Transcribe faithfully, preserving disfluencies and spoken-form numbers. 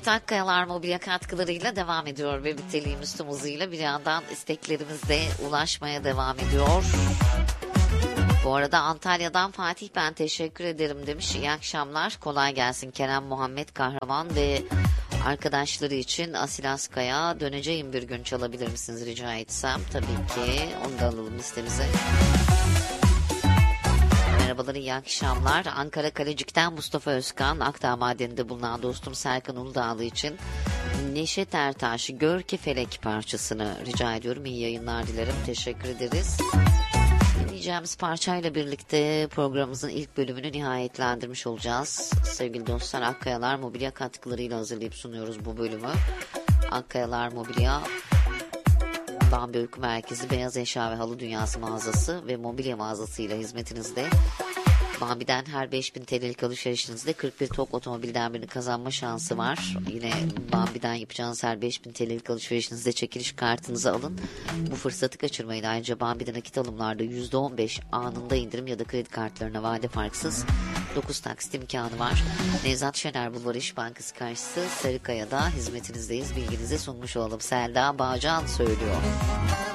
Evet, Akkayalar Mobilya katkılarıyla devam ediyor ve biteliğimiz tüm hızıyla bir yandan isteklerimiz de ulaşmaya devam ediyor. Bu arada Antalya'dan Fatih, ben teşekkür ederim demiş. İyi akşamlar, kolay gelsin Kerem Muhammed Kahraman ve arkadaşları için Asil Askaya. Döneceğim bir gün, çalabilir misiniz rica etsem? Tabii ki, onu da alalım listemize. Merhabalar, iyi akşamlar. Ankara Kalecik'ten Mustafa Özkan, Akdağ Madeni'nde bulunan dostum Serkan Uludağlı için Neşet Ertaş Gör Ki Felek parçasını rica ediyorum. İyi yayınlar dilerim. Teşekkür ederiz. Dinleyeceğimiz parçayla birlikte programımızın ilk bölümünü nihayetlendirmiş olacağız. Sevgili dostlar, Akkayalar Mobilya katkılarıyla hazırlayıp sunuyoruz bu bölümü. Akkayalar Mobilya, Bambi Uyku Merkezi, Beyaz Eşya ve Halı Dünyası mağazası ve mobilya mağazasıyla hizmetinizde. Bambi'den her beş bin T L'lik alışverişinizde kırk bir TOG otomobilden birini kazanma şansı var. Yine Bambi'den yapacağınız her beş bin T L'lik alışverişinizde çekiliş kartınızı alın. Bu fırsatı kaçırmayın. Ayrıca Bambi'de nakit alımlarda yüzde on beş anında indirim ya da kredi kartlarına vade farksız dokuz taksit imkanı var. Nevzat Şener Bulvarı İş Bankası karşısı Sarıkaya'da hizmetinizdeyiz. Bilginize sunmuş olalım. Selda Bağcan söylüyor.